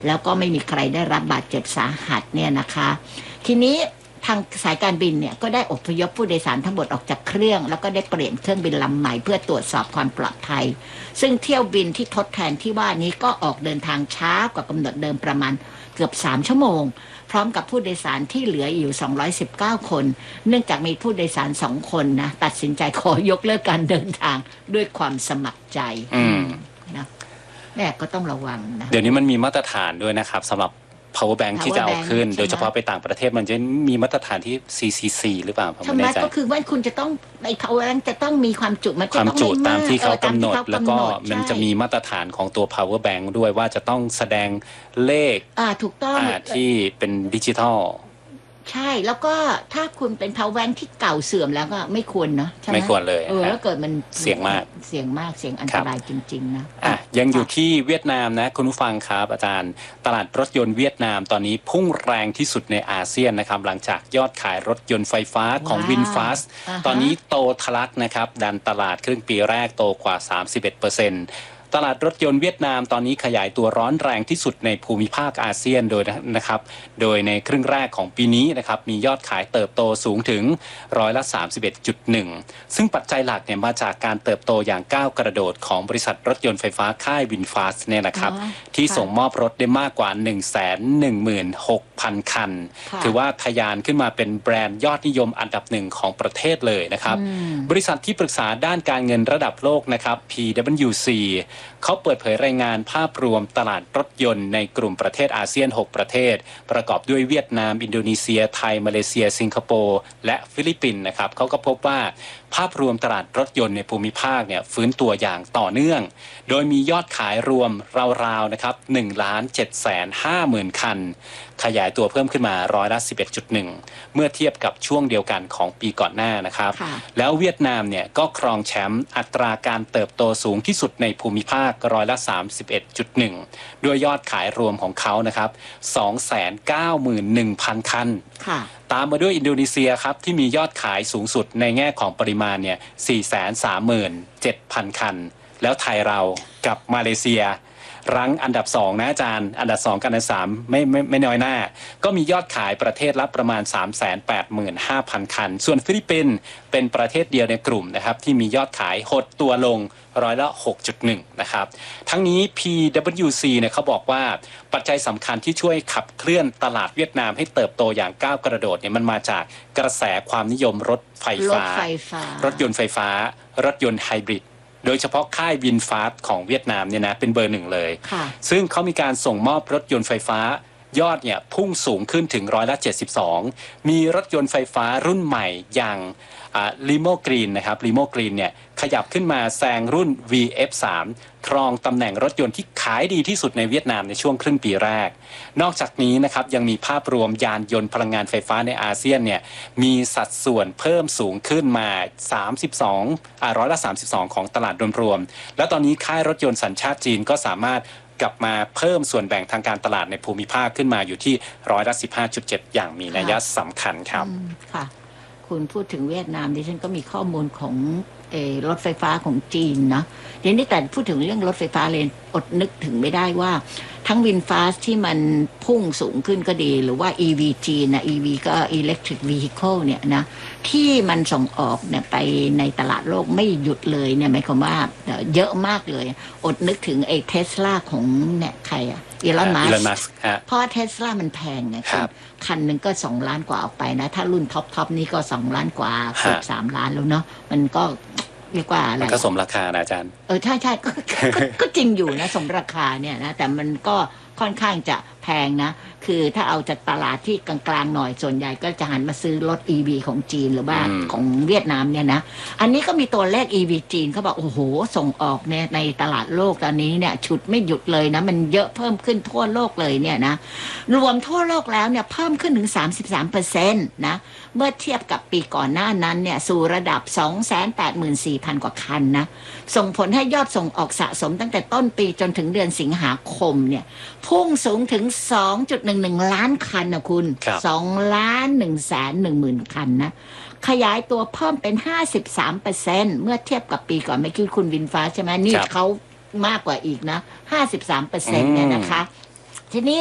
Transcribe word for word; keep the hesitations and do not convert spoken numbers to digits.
แล้วก็ไม่มีใครได้รับบาดเจ็บสาหัสเนี่ยนะคะทีนี้ทางสายการบินเนี่ยก็ได้อพยพผู้โดยสารทั้งหมดออกจากเครื่องแล้วก็ได้เปลี่ยนเครื่องบินลำใหม่เพื่อตรวจสอบความปลอดภัยซึ่งเที่ยวบินที่ทดแทนที่ว่านี้ก็ออกเดินทางช้ากว่ากำหนดเดิมประมาณเกือบสามชั่วโมงพร้อมกับผู้โดยสารที่เหลืออยู่สองร้อยสิบเก้าคนเนื่องจากมีผู้โดยสารสองคนนะตัดสินใจขอยกเลิกการเดินทางด้วยความสมัครใจนะแม่ก็ต้องระวังนะเดี๋ยวนี้มันมีมาตรฐานด้วยนะครับสำหรับ power bank ที่จะเอาขึ้นโดยเฉพาะไปต่างประเทศมันจะมีมาตรฐานที่ ซี ซี ซี หรือเปล่าผมไม่แน่ใจก็คือว่าคุณจะต้องไอ้ power bank จะต้องมีความจุมันจะต้องความจุตามที่เขากำหนดแล้วก็มันจะมีมาตรฐานของตัว power bank ด้วยว่าจะต้องแสดงเลขอ่าถูกต้องที่เป็นดิจิทัลใช่แล้วก็ถ้าคุณเป็น power bank ที่เก่าเสื่อมแล้วก็ไม่ควรเนาะใช่ไหมไม่ควรเลยเออแล้วเกิดมันเสี่ยงมากเสี่ยงมากเสี่ยงอันตรายจริงๆนะอ่ะยังอยู่ที่เวียดนามนะคุณผู้ฟังครับอาจารย์ตลาดรถยนต์เวียดนามตอนนี้พุ่งแรงที่สุดในอาเซียนนะครับหลังจากยอดขายรถยนต์ไฟฟ้าของ VinFast ตอนนี้โตทะลักนะครับดันตลาดครึ่งปีแรกโตกว่า สามสิบเอ็ดเปอร์เซ็นต์ตลาดรถยนต์เวียดนามตอนนี้ขยายตัวร้อนแรงที่สุดในภูมิภาคอาเซียนโดยนะครับโดยในครึ่งแรกของปีนี้นะครับมียอดขายเติบโตสูงถึงร้อยละ สามสิบเอ็ดจุดหนึ่ง ซึ่งปัจจัยหลักเนี่ยมาจากการเติบโตอย่างก้าวกระโดดของบริษัทรถยนต์ไฟฟ้าค่าย VinFast เนี่ยนะครับที่ส่งมอบรถได้มากกว่า หนึ่งแสนหนึ่งหมื่นหกพัน คันถือว่าทะยานขึ้นมาเป็นแบรนด์ยอดนิยมอันดับหนึ่งของประเทศเลยนะครับบริษัทที่ปรึกษาด้านการเงินระดับโลกนะครับ พี ดับเบิลยู ซีเขาเปิดเผยรายงานภาพรวมตลาดรถยนต์ในกลุ่มประเทศอาเซียนหกประเทศประกอบด้วยเวียดนามอินโดนีเซียไทยมาเลเซียสิงคโปร์และฟิลิปปินส์นะครับเขาก็พบว่าภาพรวมตลาดรถยนต์ในภูมิภาคเนี่ยฟื้นตัวอย่างต่อเนื่องโดยมียอดขายรวมราวๆนะครับ หนึ่งล้านเจ็ดแสนห้าหมื่น คันขยายตัวเพิ่มขึ้นมาร้อยละ สิบเอ็ดจุดหนึ่ง เมื่อเทียบกับช่วงเดียวกันของปีก่อนหน้านะครับแล้วเวียดนามเนี่ยก็ครองแชมป์อัตราการเติบโตสูงที่สุดในภูมิภาคร้อยละ สามสิบเอ็ดจุดหนึ่ง ด้วยยอดขายรวมของเขานะครับ สองแสนเก้าหมื่นหนึ่งพัน คันตามมาด้วยอินโดนีเซียครับที่มียอดขายสูงสุดในแง่ของปริมาณเนี่ย สี่แสนสามหมื่นเจ็ดพัน คันแล้วไทยเรากับมาเลเซียรั้งอันดับสองนะอาจารย์อันดับสองกับอันดับสามไม่ไม่ไม่น้อยหน้าก็มียอดขายประเทศละประมาณ สามแสนแปดหมื่นห้าพัน คันส่วนฟิลิปปินส์เป็นประเทศเดียวในกลุ่มนะครับที่มียอดขายหดตัวลงร้อยละ หกจุดหนึ่ง นะครับทั้งนี้ พี ดับเบิลยู ซี เนี่ยเขาบอกว่าปัจจัยสำคัญที่ช่วยขับเคลื่อนตลาดเวียดนามให้เติบโตอย่างก้าวกระโดดเนี่ยมันมาจากกระแสความนิยมรถไฟฟ้ารถยนต์ไฟฟ้ารถยนต์ไฮบริดโดยเฉพาะค่าย VinFast ของเวียดนามเนี่ยนะเป็นเบอร์หนึ่งเลยซึ่งเขามีการส่งมอบรถยนต์ไฟฟ้ายอดเนี่ยพุ่งสูงขึ้นถึงร้อยละเจ็ดสิบสองมีรถยนต์ไฟฟ้ารุ่นใหม่อย่างลิโมกรีนนะครับลิโมกรีนเนี่ยขยับขึ้นมาแซงรุ่น วี เอฟ สาม ครองตำแหน่งรถยนต์ที่ขายดีที่สุดในเวียดนามในช่วงครึ่งปีแรกนอกจากนี้นะครับยังมีภาพรวมยานยนต์พลังงานไฟฟ้าในอาเซียนเนี่ยมีสัดส่วนเพิ่มสูงขึ้นมาสามสิบสองอ่าร้อยละสามสิบสองของตลาดโดยรวมแล้วตอนนี้ค่ายรถยนต์สัญชาติจีนก็สามารถกลับมาเพิ่มส่วนแบ่งทางการตลาดในภูมิภาคขึ้นมาอยู่ที่ร้อยละ สิบห้าจุดเจ็ด อย่างมีนัยสำคัญครับค่ะคุณพูดถึงเวียดนามดิฉันก็มีข้อมูลของเออรถไฟฟ้าของจีนนะเดี๋ยวนี้แต่พูดถึงเรื่องรถไฟฟ้าเลยอดนึกถึงไม่ได้ว่าทั้ง VinFast ที่มันพุ่งสูงขึ้นก็ดีหรือว่า อี วี จีนนะ อี วี ก็ Electric Vehicle เนี่ยนะที่มันส่งออกเนี่ยไปในตลาดโลกไม่หยุดเลยเนี่ยหมายความว่าเยอะมากเลยอดนึกถึงไอ้ Tesla ของเนี่ยใครอะอีลอนมัสก์เพราะเทสลามันแพงไงครับคันหนึ่งก็สองล้านกว่าออกไปนะถ้ารุ่นท็อปท็อปนี่ก็สองล้านกว่าเกือบสามล้านแล้วเนาะมันก็เรียกว่าอะไรมันก็สมราคานะอาจารย์เออใช่ใช่ก็ก็จริงอยู่นะสมราคาเนี่ยนะแต่มันก็ค่อนข้างจะแพงนะคือถ้าเอาจากตลาดที่กลางๆหน่อยส่วนใหญ่ก็จะหันมาซื้อรถ อี วี ของจีนหรือว่าของเวียดนามเนี่ยนะอันนี้ก็มีตัวเลข อี วี จีนเขาบอกโอ้โหส่งออกเนี่ยในตลาดโลกตอนนี้เนี่ยฉุดไม่หยุดเลยนะมันเยอะเพิ่มขึ้นทั่วโลกเลยเนี่ยนะรวมทั่วโลกแล้วเนี่ยเพิ่มขึ้นถึง สามสิบสามเปอร์เซ็นต์ นะเมื่อเทียบกับปีก่อนหน้านั้นเนี่ยสู่ระดับ สองแสนแปดหมื่นสี่พัน กว่าคันนะส่งผลให้ยอดส่งออกสะสมตั้งแต่ต้นปีจนถึงเดือนสิงหาคมเนี่ยพุ่งสูงถึง สองจุดหนึ่งหนึ่ง ล้านคันนะคุณสองล้านหนึ่งแสนหนึ่งหมื่นคันนะขยายตัวเพิ่มเป็น ห้าสิบสามเปอร์เซ็นต์ เมื่อเทียบกับปีก่อนไม่คิดคุณVinFastใช่ไหมนี่เขามากกว่าอีกนะ ห้าสิบสามเปอร์เซ็นต์ เนี่ยนะคะทีนี้